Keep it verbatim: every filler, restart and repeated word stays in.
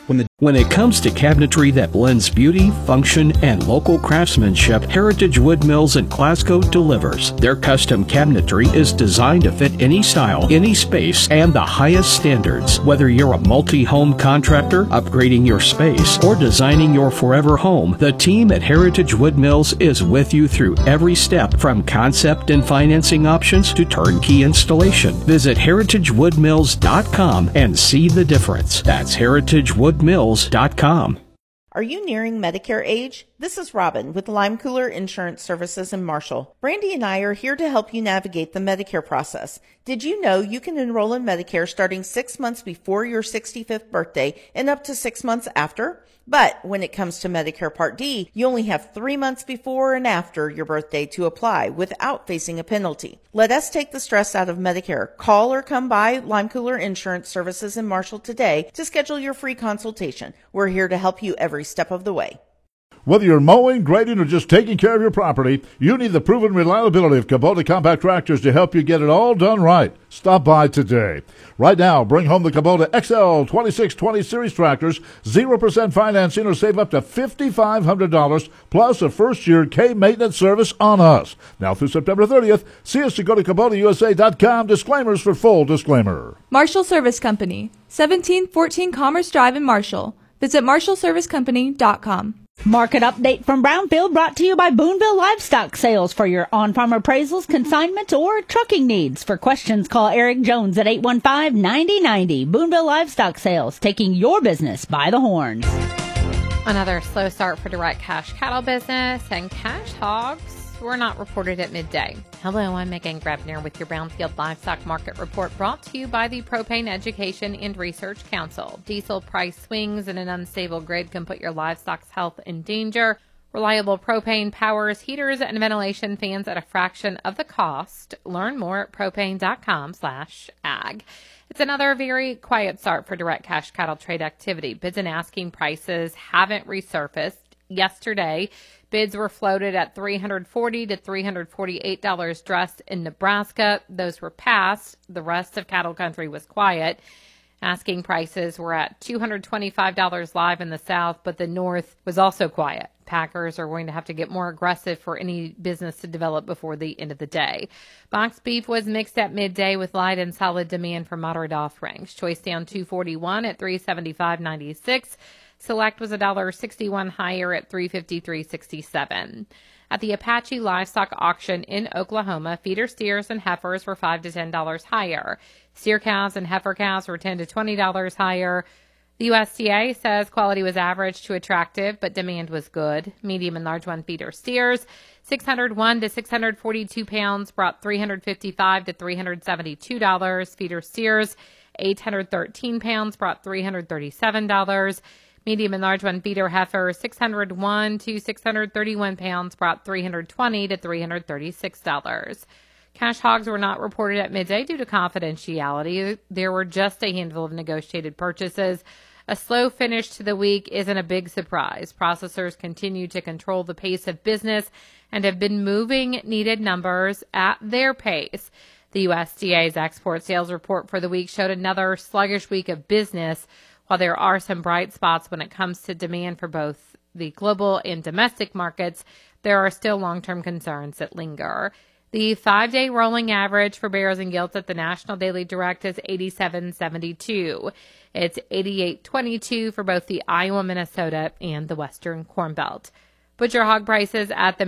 When, the, when it comes to cabinetry that blends beauty, function, and local craftsmanship, Heritage Wood Mills in Glasgow delivers. Their custom cabinetry is designed to fit any style, any space, and the highest standards. Whether you're a multi-home contractor, upgrading your space, or designing your forever home, the team at Heritage Wood Mills is with you through every step, from concept and financing options to turnkey installation. Visit heritage wood mills dot com and see the difference. That's heritage wood mills dot com. Are you nearing Medicare age? This is Robin with Lime Cooler Insurance Services in Marshall. Brandy and I are here to help you navigate the Medicare process. Did you know you can enroll in Medicare starting six months before your sixty-fifth birthday and up to six months after? But when it comes to Medicare Part D, you only have three months before and after your birthday to apply without facing a penalty. Let us take the stress out of Medicare. Call or come by Lime Cooler Insurance Services in Marshall today to schedule your free consultation. We're here to help you every step of the way. Whether you're mowing, grading, or just taking care of your property, you need the proven reliability of Kubota compact tractors to help you get it all done right. Stop by today. Right now, bring home the Kubota X L twenty-six twenty Series tractors, zero percent financing, or save up to five thousand five hundred dollars, plus a first-year K-maintenance service on us. Now through September thirtieth, see us to go to Kubota U S A dot com. Disclaimers for full disclaimer. Marshall Service Company, seventeen fourteen Commerce Drive in Marshall. Visit marshall service company dot com. Market update from Brownfield brought to you by Boonville Livestock Sales for your on-farm appraisals, consignment, or trucking needs. For questions, call Eric Jones at eight one five, nine zero nine zero. Boonville Livestock Sales, taking your business by the horns. Another slow start for direct cash cattle business, and cash hogs were not reported at midday. Hello, I'm Megan Grebner with your Brownfield Livestock Market Report, brought to you by the Propane Education and Research Council. Diesel price swings in an unstable grid can put your livestock's health in danger. Reliable propane powers heaters and ventilation fans at a fraction of the cost. Learn more at propane dot com slash ag. It's another very quiet start for direct cash cattle trade activity. Bids and asking prices haven't resurfaced. Yesterday, bids were floated at three hundred forty to three hundred forty-eight dollars dressed in Nebraska. Those were passed. The rest of cattle country was quiet. Asking prices were at two hundred twenty-five dollars live in the South, but the North was also quiet. Packers are going to have to get more aggressive for any business to develop before the end of the day. Box beef was mixed at midday with light and solid demand for moderate offerings. Choice down two forty-one at three seventy-five ninety-six. Select was one dollar sixty-one higher at three fifty-three sixty-seven. At the Apache Livestock Auction in Oklahoma, feeder steers and heifers were five to ten dollars higher. Steer cows and heifer cows were ten to twenty dollars higher. The U S D A says quality was average to attractive, but demand was good. Medium and large one feeder steers, six hundred one to six hundred forty-two pounds, brought three hundred fifty-five to three hundred seventy-two dollars. Feeder steers, eight hundred thirteen pounds, brought three hundred thirty-seven dollars. Medium and large one feeder heifer, six hundred one to six hundred thirty-one pounds, brought three hundred twenty to three hundred thirty-six dollars. Cash hogs were not reported at midday due to confidentiality. There were just a handful of negotiated purchases. A slow finish to the week isn't a big surprise. Processors continue to control the pace of business and have been moving needed numbers at their pace. The U S D A's export sales report for the week showed another sluggish week of business. While there are some bright spots when it comes to demand for both the global and domestic markets, there are still long-term concerns that linger. The five-day rolling average for barrows and gilts at the National Daily Direct is eighty-seven seventy-two. It's eighty-eight twenty-two for both the Iowa, Minnesota, and the Western Corn Belt. Butcher hog prices at the